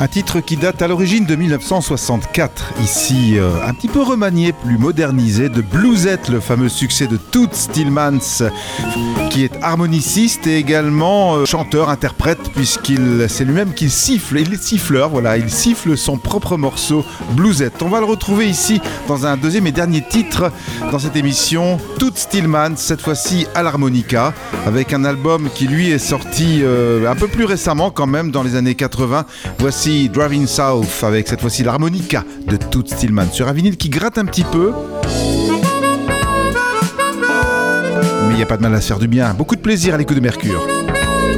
Un titre qui date à l'origine de 1964, ici un petit peu remanié, plus modernisé, de Bluesette, le fameux succès de Toots Thielemans, qui est harmoniciste et également chanteur, interprète, c'est lui-même qui siffle, il est siffleur, voilà, il siffle son propre morceau Bluesette. On va le retrouver ici dans un deuxième et dernier titre dans cette émission, Toots Thielemans, cette fois-ci à l'harmonica, avec un album qui lui est sorti un peu plus récemment quand même, dans les années 80. Voici Driving South avec cette fois-ci l'harmonica de Toots Thielemans sur un vinyle qui gratte un petit peu. Mais il n'y a pas de mal à se faire du bien. Beaucoup de plaisir à l'écoute de Mercure.